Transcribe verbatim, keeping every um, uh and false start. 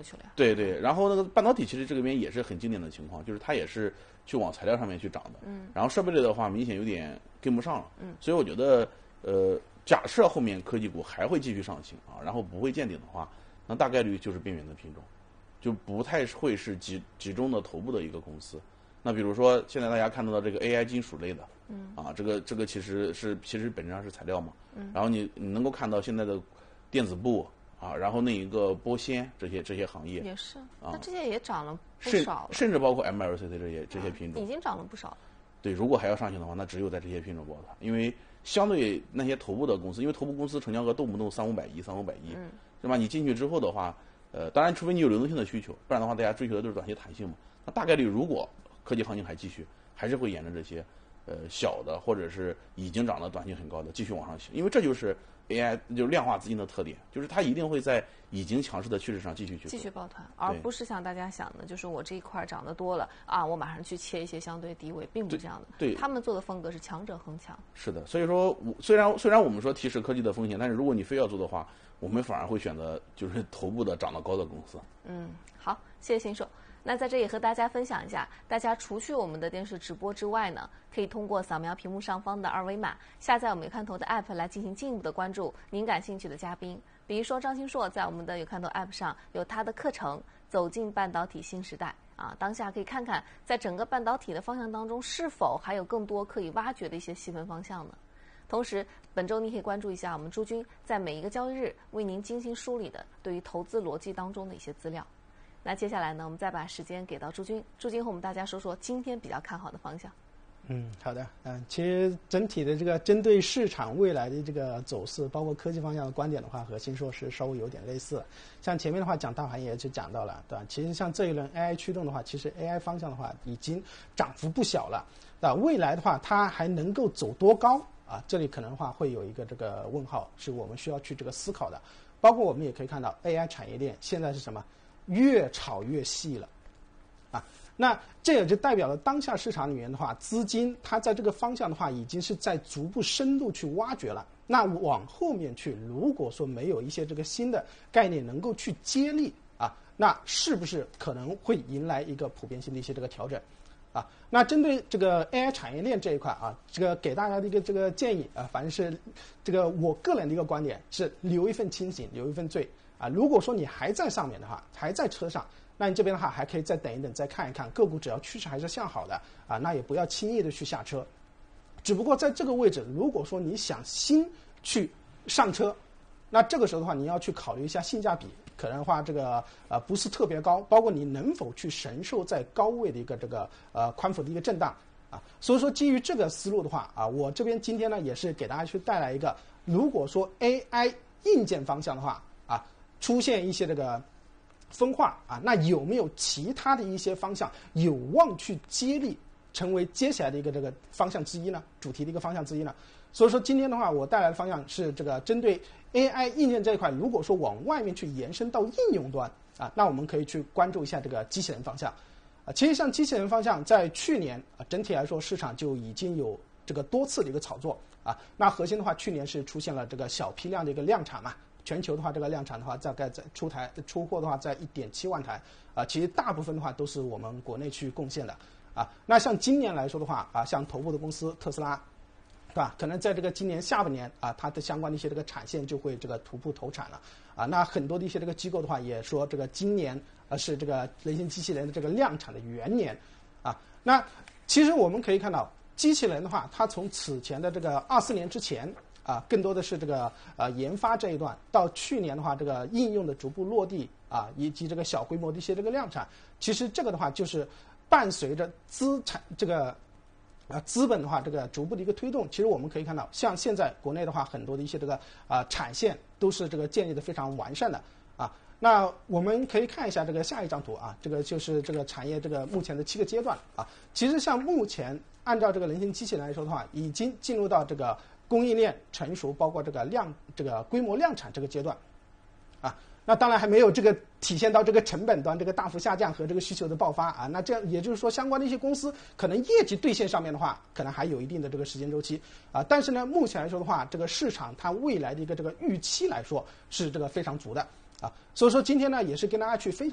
去了呀。 对对，然后那个半导体其实这个边也是很经典的情况，就是它也是去往材料上面去涨的。 嗯。 然后设备类的话，明显有点跟不上了。 嗯。 所以我觉得，呃，假设后面科技股还会继续上行啊，然后不会见顶的话，那大概率就是边缘的品种，就不太会是集集中的头部的一个公司。那比如说现在大家看到的这个 A I 金属类的， 嗯， 啊，这个这个其实是其实本质上是材料嘛， 嗯， 然后你你能够看到现在的电子布啊，然后那一个玻纤这些这些行业也是， 啊， 那这些也涨了不甚少了， 甚至包括 M L C C 这些这些品种、 啊、已经涨了不少。 对，如果还要上行的话，那只有在这些品种抱团，因为相对那些头部的公司，因为头部公司成交额动不动三五百亿、三五百亿， 嗯， 对吧？你进去之后的话，呃，当然除非你有流动性的需求，不然的话，大家追求的都是短期弹性嘛。那大概率如果科技行情还继续，还是会沿着这些呃小的或者是已经涨得短性很高的继续往上行，因为这就是 A I 就是量化资金的特点，就是它一定会在已经强势的趋势上继续去继续抱团，而不是像大家想的，就是我这一块涨得多了啊，我马上去切一些相对低位，并不是这样的。 对， 他们做的风格是强者恒强。 是的，所以说我虽然虽然我们说提示科技的风险，但是如果你非要做的话，我们反而会选择就是头部的涨得高的公司。 嗯，好，谢谢新手。那在这里和大家分享一下，大家除去我们的电视直播之外呢，可以通过扫描屏幕上方的二维码，下载我们有看头的 app 来进行进一步的关注您感兴趣的嘉宾。比如说张新硕在我们的有看头 app 上有他的课程《走进半导体新时代》啊，当下可以看看在整个半导体的方向当中是否还有更多可以挖掘的一些细分方向呢？同时，本周你可以关注一下我们朱军在每一个交易日为您精心梳理的对于投资逻辑当中的一些资料。那接下来呢，我们再把时间给到朱军，朱军和我们大家说说今天比较看好的方向。 嗯，好的，嗯，其实整体的这个针对市场未来的这个走势，包括科技方向的观点的话，和新硕是稍微有点类似。像前面的话讲大盘也就讲到了，对吧？其实像这一轮 A I 驱动的话，其实 A I 方向的话已经涨幅不小了，对吧？未来的话它还能够走多高啊？这里可能的话会有一个这个问号，是我们需要去这个思考的。包括我们也可以看到 A I 产业链现在是什么？越炒越细了，啊，那这也就代表了当下市场里面的话，资金它在这个方向的话，已经是在逐步深度去挖掘了。那往后面去，如果说没有一些这个新的概念能够去接力啊，那是不是可能会迎来一个普遍性的一些这个调整？啊，那针对这个 A I 产业链这一块啊，这个给大家的一个这个建议啊，反正是这个我个人的一个观点是留一份清醒，留一份醉。啊，如果说你还在上面的话，还在车上，那你这边的话还可以再等一等，再看一看个股，只要趋势还是向好的啊，那也不要轻易的去下车。只不过在这个位置，如果说你想新去上车，那这个时候的话，你要去考虑一下性价比，可能的话这个呃不是特别高，包括你能否去承受在高位的一个这个呃宽幅的一个震荡啊。所以说基于这个思路的话啊，我这边今天呢也是给大家去带来一个，如果说 A I 硬件方向的话啊。出现一些这个分化啊，那有没有其他的一些方向有望去接力，成为接下来的一个这个方向之一呢？主题的一个方向之一呢？所以说今天的话，我带来的方向是这个针对 A I 硬件这一块，如果说往外面去延伸到应用端啊，那我们可以去关注一下这个机器人方向啊。其实像机器人方向，在去年啊，整体来说市场就已经有这个多次的一个炒作啊。那核心的话，去年是出现了这个小批量的一个量产嘛。全球的话，这个量产的话，大概在出台出货的话，在一点七万台啊，其实大部分的话都是我们国内去贡献的啊。那像今年来说的话啊，像头部的公司特斯拉，对吧？可能在这个今年下半年啊，它的相关的一些这个产线就会这个同步投产了啊。那很多的一些这个机构的话也说，这个今年呃是这个人形机器人的这个量产的元年啊。那其实我们可以看到，机器人的话，它从此前的这个二四年之前。啊，更多的是这个呃研发这一段，到去年的话，这个应用的逐步落地啊，以及这个小规模的一些这个量产，其实这个的话就是伴随着资产这个啊资本的话，这个逐步的一个推动。其实我们可以看到，像现在国内的话，很多的一些这个啊产线都是这个建立的非常完善的啊。那我们可以看一下这个下一张图啊，这个就是这个产业这个目前的七个阶段啊。其实像目前按照这个人形机器人来说的话，已经进入到这个。供应链成熟，包括这个量、这个规模量产这个阶段，啊，那当然还没有这个体现到这个成本端这个大幅下降和这个需求的爆发啊。那这样也就是说，相关的一些公司可能业绩兑现上面的话，可能还有一定的这个时间周期啊。但是呢，目前来说的话，这个市场它未来的一个这个预期来说是这个非常足的啊。所以说今天呢，也是跟大家去分享。